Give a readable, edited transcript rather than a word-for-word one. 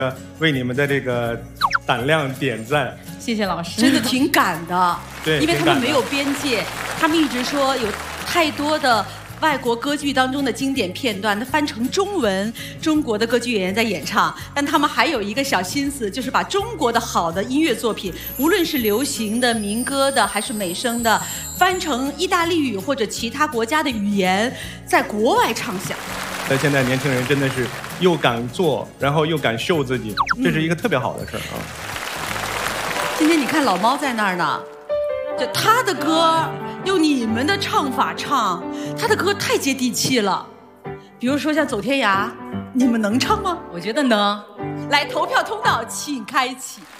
为你们的这个胆量点赞。 谢谢老师， 真的挺敢的。 对， 因为他们没有边界，他们一直说有太多的外国歌剧当中的经典片段，它翻成中文，中国的歌剧演员在演唱，但他们还有一个小心思，就是把中国的好的音乐作品，无论是流行的、民歌的还是美声的，翻成意大利语或者其他国家的语言，在国外唱响。 但现在年轻人真的是又敢做，然后又敢秀自己，这是一个特别好的事儿啊。 今天你看老猫在那儿呢，就他的歌用你们的唱法唱，他的歌太接地气了。比如说像《走天涯》，你们能唱吗？ 我觉得能。 来，投票通道请开启。